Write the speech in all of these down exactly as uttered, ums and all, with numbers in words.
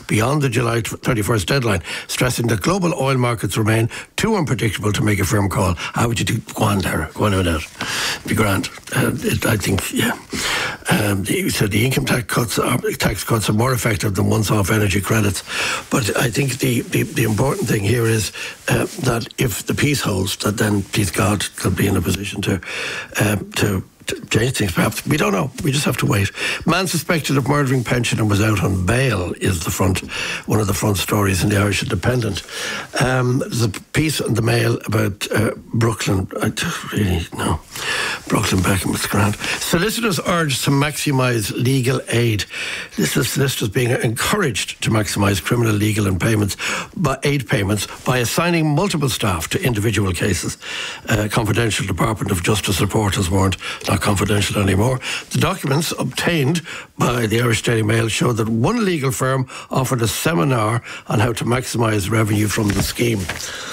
beyond the July thirty-first deadline, stressing that global oil markets remain too unpredictable to make a firm call. How would you do? Go on, Dara. Go on with that. Be grand. Uh, it, I think, yeah. Um, he said the income tax cuts are, tax cuts are more effective than once-off energy credits. But I think the, the, the important thing here is uh, that if the peace holds, that then, please God, they'll be in a position to um, to change things, perhaps. We don't know. We just have to wait. Man suspected of murdering pensioner was out on bail is the front, one of the front stories in the Irish Independent. Um, there's a piece in the Mail about uh, Brooklyn. I don't really know. Brooklyn Beckham was grand. Solicitors urged to maximise legal aid. This is solicitors being encouraged to maximise criminal legal and payments, by aid payments by assigning multiple staff to individual cases. Uh, confidential Department of Justice report has warned, not confidential anymore. The documents obtained by the Irish Daily Mail show that one legal firm offered a seminar on how to maximise revenue from the scheme.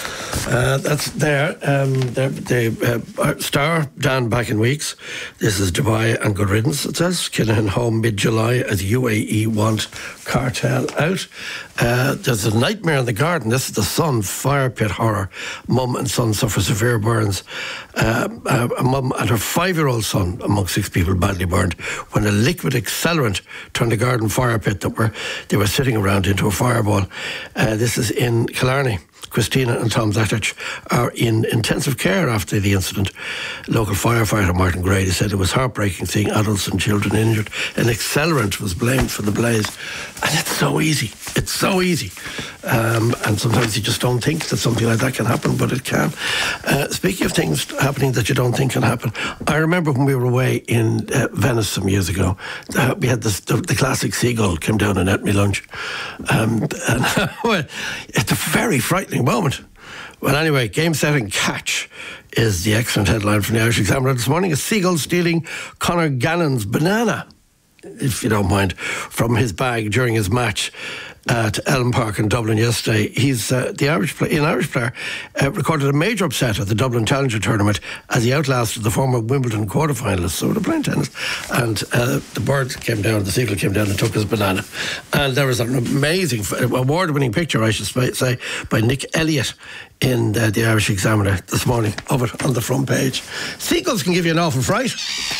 Uh, that's there. Um, the uh, Star, Dan back in weeks. This is Dubai and good riddance, it says. Kinahan home mid-July as U A E want cartel out. Uh, there's a nightmare in the garden. This is the Sun fire pit horror. Mum and son suffer severe burns. Uh, uh, a mum and her five-year-old son, among six people, badly burned when a liquid accelerant turned the garden fire pit that were they were sitting around into a fireball. Uh, this is in Killarney. Christina and Tom Zatich are in intensive care after the incident. Local firefighter Martin Grady said it was heartbreaking seeing adults and children injured. An accelerant was blamed for the blaze. And it's so easy. It's so easy. Um, and sometimes you just don't think that something like that can happen, but it can. Uh, speaking of things happening that you don't think can happen, I remember when we were away in uh, Venice some years ago, uh, we had this, the, the classic seagull came down and ate me lunch. Um, and well, it's a very frightening moment. Well, anyway, game, set and catch is the excellent headline from the Irish Examiner this morning. A seagull stealing Conor Gannon's banana, if you don't mind, from his bag during his match at Elm Park in Dublin yesterday. He's uh, the Irish play, an Irish player uh, recorded a major upset at the Dublin Challenger tournament as he outlasted the former Wimbledon quarterfinalist. So they're playing tennis, and uh, the bird came down, the seagull came down and took his banana. And there was an amazing award-winning picture, I should say, by Nick Elliott in uh, the Irish Examiner this morning, of it on the front page. Seagulls can give you an awful fright.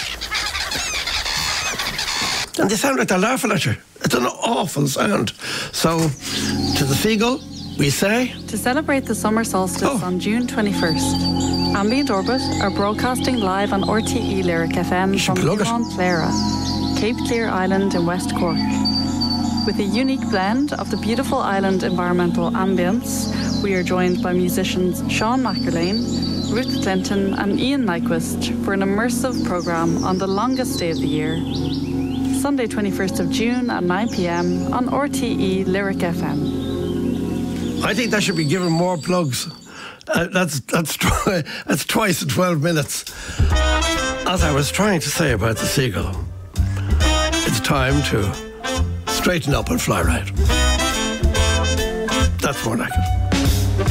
And they sound like they're laughing at you. It's an awful sound. So, to the seagull, we say... To celebrate the summer solstice oh. on June twenty-first, Ambient Orbit are broadcasting live on R T E Lyric F M from Mount Clara, Cape Clear Island in West Cork. With a unique blend of the beautiful island environmental ambience, we are joined by musicians Sean McErlane, Ruth Clinton and Ian Nyquist for an immersive programme on the longest day of the year, Sunday twenty-first of June at nine p.m. on R T E Lyric F M. I think that should be given more plugs. Uh, that's that's twi- that's twice in twelve minutes. As I was trying to say about the seagull, it's time to straighten up and fly right. That's more like it.